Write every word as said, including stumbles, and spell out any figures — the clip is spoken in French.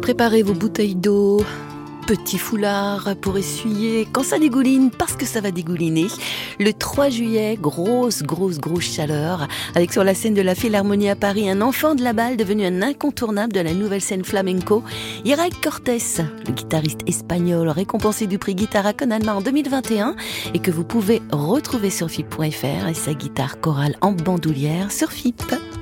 Préparez vos bouteilles d'eau, petit foulard pour essuyer quand ça dégouline, parce que ça va dégouliner. Le trois juillet, grosse, grosse, grosse chaleur, avec sur la scène de la Philharmonie à Paris un enfant de la balle devenu un incontournable de la nouvelle scène flamenco, Iraï Cortés, le guitariste espagnol récompensé du prix Guitara Conalma en deux mille vingt et un et que vous pouvez retrouver sur F I P point F R et sa guitare chorale en bandoulière sur F I P.